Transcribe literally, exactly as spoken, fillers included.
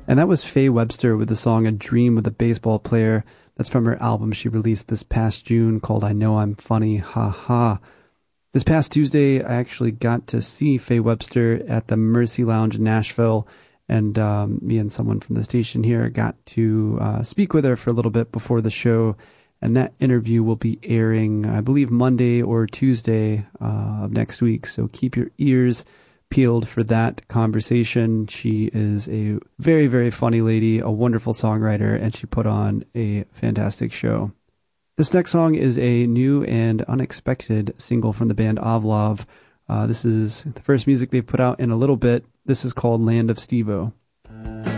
And that was Faye Webster with the song A Dream with a Baseball Player. That's from her album she released this past June called I Know I'm Funny, Ha Ha. This past Tuesday, I actually got to see Faye Webster at the Mercy Lounge in Nashville, and um, me and someone from the station here got to uh, speak with her for a little bit before the show, and that interview will be airing, I believe, Monday or Tuesday uh, of next week, so keep your ears peeled for that conversation. She is a very, very funny lady, a wonderful songwriter, and she put on a fantastic show. This next song is a new and unexpected single from the band Avlov. Uh, this is the first music they've put out in a little bit. This is called Land of Stevo.